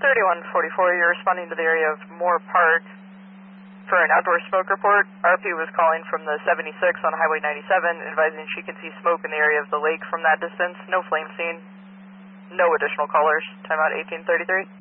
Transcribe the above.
3144, you're responding to the area of Moore Park for an outdoor smoke report. RP was calling from the 76 on Highway 97, advising she can see smoke in the area of the lake from that distance. No flame seen. No additional callers. Timeout 1833.